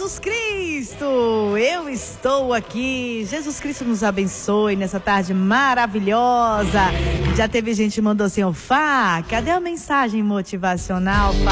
Jesus Cristo, eu estou aqui. Jesus Cristo nos abençoe nessa tarde maravilhosa. Já teve gente que mandou assim, Fá, cadê a mensagem motivacional, Fá?